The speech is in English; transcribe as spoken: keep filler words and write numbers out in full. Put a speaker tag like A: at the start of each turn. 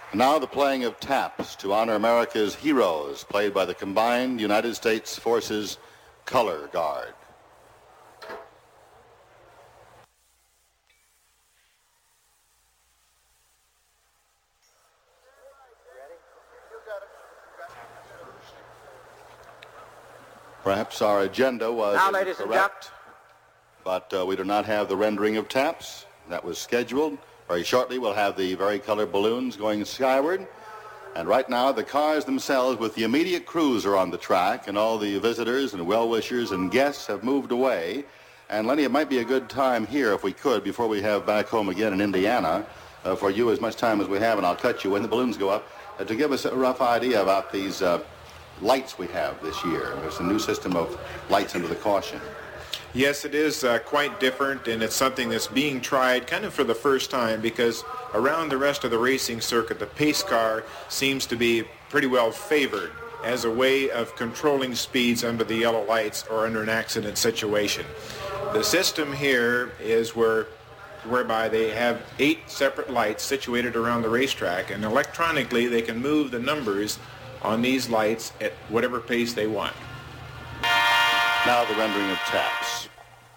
A: Now the playing of taps to honor America's heroes, played by the combined United States Forces Color Guard. Perhaps our agenda was
B: now, ladies
A: correct,
B: and gentlemen,
A: but uh, we do not have the rendering of taps. That was scheduled. Very shortly, we'll have the vari-colored balloons going skyward. And right now, the cars themselves with the immediate crews are on the track, and all the visitors and well-wishers and guests have moved away. And, Lenny, it might be a good time here, if we could, before we have back home again in Indiana, uh, for you as much time as we have, and I'll cut you when the balloons go up, uh, to give us a rough idea about these uh, lights we have this year. There's a new system of lights under the caution.
C: Yes, it is uh, quite different, and it's something that's being tried kind of for the first time, because around the rest of the racing circuit, the pace car seems to be pretty well favored as a way of controlling speeds under the yellow lights or under an accident situation. The system here is where whereby they have eight separate lights situated around the racetrack, and electronically they can move the numbers on these lights at whatever pace they want.
A: Now the rendering of taps.